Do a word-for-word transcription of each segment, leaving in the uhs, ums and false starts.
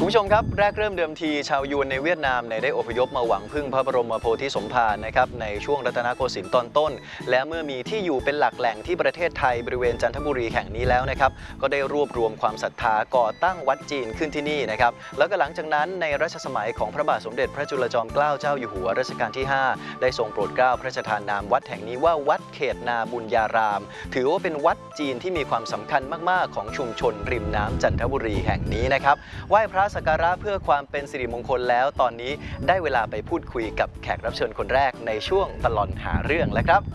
คุณผู้ชมครับแรกเริ่มเดิมทีชาวยวนในเวียดนามได้อพยพมาหวังพึ่งพระบรมโพธิสมภารนะครับในช่วงรัตนโกสินทร์ตอนต้นและเมื่อมีที่อยู่เป็นหลักแหล่งที่ประเทศไทยบริเวณจันทบุรีแห่งนี้แล้วนะครับก็ได้รวบรวมความศรัทธาก่อตั้งวัดจีนขึ้นที่นี่นะครับแล้วก็หลังจากนั้นในรัชสมัยของพระบาทสมเด็จพระจุลจอมเกล้าเจ้าอยู่หัวรัชกาลที่ห้าได้ทรงโปรดเกล้าพระราชทานนามวัดแห่งนี้ว่าวัดเขตนาบุญญารามถือว่าเป็นวัดจีนที่มีความสำคัญมากๆของชุมชนริมน้ำจันทบุรีแห่งนี้นะครับไหว้พระสักการะเพื่อความเป็นสิริมงคลแล้วตอนนี้ได้เวลาไปพูดคุยกับแขกรับเชิญคนแรกในช่วงตลอดหาเรื่องแล้วครับ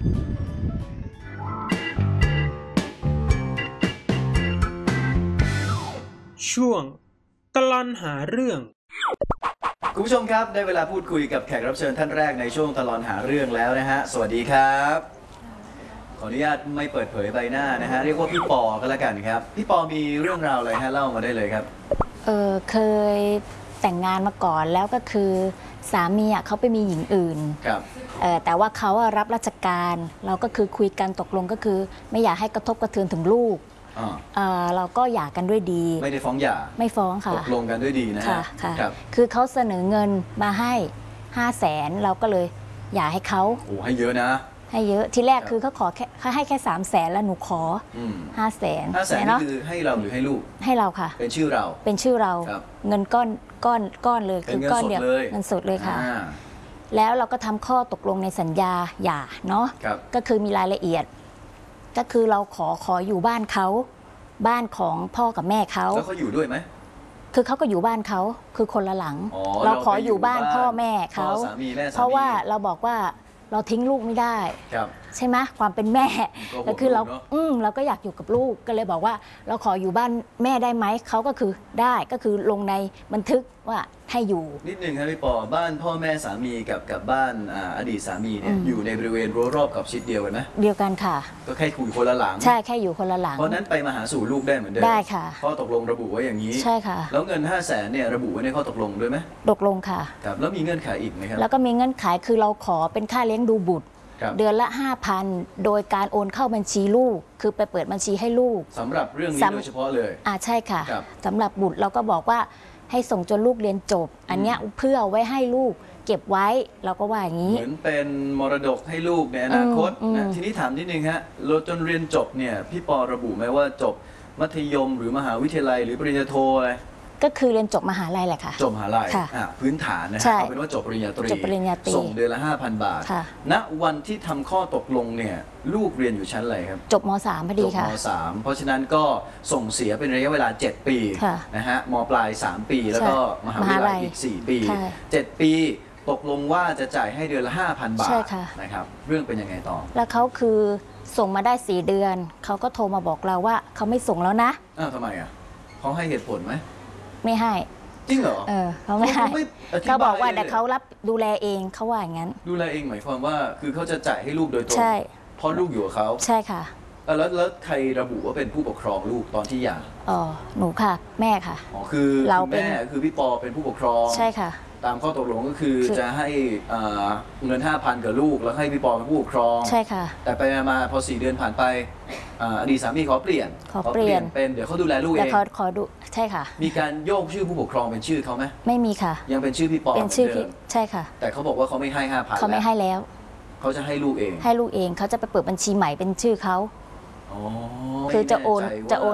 ช่วงตลอดหาเรื่องคุณผู้ชมครับได้เวลาพูดคุยกับแขกรับเชิญท่านแรกในช่วงตลอดหาเรื่องแล้วนะฮะสวัสดีครับขออนุญาตไม่เปิดเผยใบหน้านะฮะเรียกว่าพี่ปอก็แล้วกันครับพี่ปอมีเรื่องราวอะไรฮะเล่ามาได้เลยครับเออเคยแต่งงานมาก่อนแล้วก็คือสามีอ่ะเขาไปมีหญิงอื่นครับเออแต่ว่าเขารับราชการเราก็คือคุยกันตกลงก็คือไม่อยากให้กระทบกระเทือนถึงลูกเออเราก็หย่ากันด้วยดีไม่ได้ฟ้องหย่าไม่ฟ้องค่ะตกลงกันด้วยดีนะฮะค่ะค่ะคือเขาเสนอเงินมาให้ห้าแสนเราก็เลยหย่าให้เขาโอ้ให้เยอะนะให้เยอะที่แรกคือเขาขอแค่เขาให้แค่สามแสนแล้วหนูขอห้าแสนห้าแสนนี่คือให้เราหรือให้ลูกให้เราค่ะเป็นชื่อเราเป็นชื่อเราเงินก้อนก้อนก้อนเลยคือก้อนเดียวเงินสดเลยค่ะแล้วเราก็ทำข้อตกลงในสัญญาหย่าเนาะก็คือมีรายละเอียดก็คือเราขอขออยู่บ้านเขาบ้านของพ่อกับแม่เขาแล้วเขาอยู่ด้วยไหมคือเขาก็อยู่บ้านเขาคือคนละหลังเราขออยู่บ้านพ่อแม่เขาเพราะว่าเราบอกว่าเราทิ้งลูกไม่ได้ใช่ไหมความเป็นแม่ก็คือเราอืมเราก็อยากอยู่กับลูกก็เลยบอกว่าเราขออยู่บ้านแม่ได้ไหมเขาก็คือได้ก็คือลงในบันทึกว่าให้อยู่นิดนึงครับพี่ปอบ้านพ่อแม่สามีกับกับบ้านอดีตสามีเนี่ยอยู่ในบริเวณรั้วรอบกับชิดเดียวกันไหมเดียวกันค่ะก็แค่อยู่คนละหลังใช่แค่อยู่คนละหลังเพราะนั้นไปมาหาสู่ลูกได้เหมือนเดิมได้ค่ะข้อตกลงระบุไว้อย่างนี้ใช่ค่ะแล้วเงินห้าแสนเนี่ยระบุไว้ในข้อตกลงด้วยไหมตกลงค่ะครับแล้วมีเงื่อนไขอีกไหมครับแล้วก็มีเงื่อนไขคือเราขอเป็นค่าเลี้ยงดูบุตรเดือนละ ห้าพัน โดยการโอนเข้าบัญชีลูกคือไปเปิดบัญชีให้ลูกสำหรับเรื่องนี้โดยเฉพาะเลยอ่าใช่ค่ะสำหรับบุตรเราก็บอกว่าให้ส่งจนลูกเรียนจบอันนี้เพื่อไว้ให้ลูกเก็บไว้เราก็ว่าอย่างนี้เหมือนเป็นมรดกให้ลูกในอนาคตนะทีนี้ถามนิดนึงฮะเราจนเรียนจบเนี่ยพี่ปอระบุไหมว่าจบมัธยมหรือมหาวิทยาลัยหรือปริญญาโทอะไรก็คือเรียนจบมหาลัยแหละค่ะจบมหาลัยพื้นฐานนะเอาเป็นว่าจบปริญญาตรีส่งเดือนละ ห้าพัน บาทณวันที่ทำข้อตกลงเนี่ยลูกเรียนอยู่ชั้นอะไรครับจบม สาม พอดีค่ะจบม สาม เพราะฉะนั้นก็ส่งเสียเป็นระยะเวลาเจ็ดปีนะฮะมปลายสามปีแล้วก็มหาวิทยาลัยอีกสี่ปีเจ็ดปีตกลงว่าจะจ่ายให้เดือนละ ห้าพัน บาทนะครับเรื่องเป็นยังไงต่อแล้วเขาคือส่งมาได้สี่เดือนเขาก็โทรมาบอกเราว่าเขาไม่ส่งแล้วนะอ้าวทำไมอ่ะเขาให้เหตุผลไหมไม่ให้จริงเหรอเออเขาไม่ให้เขาบอกว่าแต่เขารับดูแลเองเขาว่าอย่างนั้นดูแลเองหมายความว่าคือเขาจะจ่ายให้ลูกโดยตรงใช่เพราะลูกอยู่กับเขาใช่ค่ะแล้วแล้วใครระบุว่าเป็นผู้ปกครองลูกตอนที่หย่าอ๋อหนูค่ะแม่ค่ะอ๋อคือเราแม่คือพี่ปอเป็นผู้ปกครองใช่ค่ะตามข้อตกลงก็คือจะให้เงิน ห้าพัน กับลูกแล้วให้พี่ปอเป็นผู้ปกครองใช่ค่ะแต่ไปมาพอสี่เดือนผ่านไปอดีตสามีขอเปลี่ยนขอเปลี่ยนเป็นเดี๋ยวเขาดูแลลูกเองแต่เขาขอดูใช่ค่ะมีการโยกชื่อผู้ปกครองเป็นชื่อเขาไหมไม่มีค่ะยังเป็นชื่อพี่ปอเป็นชื่อพี่ใช่ค่ะแต่เขาบอกว่าเขาไม่ให้ ห้าพันเขาไม่ให้แล้วเขาจะให้ลูกเองให้ลูกเองเขาจะไปเปิดบัญชีใหม่เป็นชื่อเขาคือจะโอนจะโอน